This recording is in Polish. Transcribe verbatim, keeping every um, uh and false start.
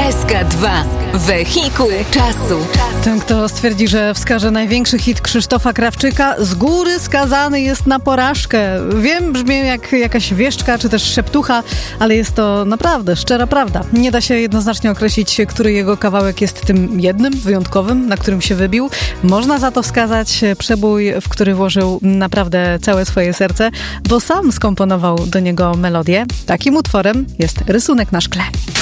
S K dwa. Wehikuł czasu. Ten, kto stwierdzi, że wskaże największy hit Krzysztofa Krawczyka, z góry skazany jest na porażkę. Wiem, brzmi jak jakaś wieszczka czy też szeptucha, ale jest to naprawdę szczera prawda. Nie da się jednoznacznie określić, który jego kawałek jest tym jednym, wyjątkowym, na którym się wybił. Można za to wskazać przebój, w który włożył naprawdę całe swoje serce, bo sam skomponował do niego melodię. Takim utworem jest Rysunek na szkle.